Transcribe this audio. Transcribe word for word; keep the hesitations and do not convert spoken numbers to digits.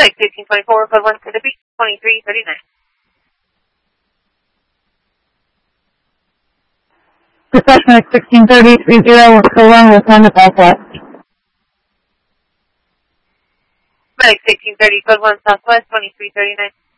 Medic fifteen twenty-four, code one for the beat, twenty-three thirty-nine. Dispatch Medic sixteen thirty, three zero, code one, we'll send it southwest. Medic sixteen thirty, code one southwest, twenty-three thirty-nine.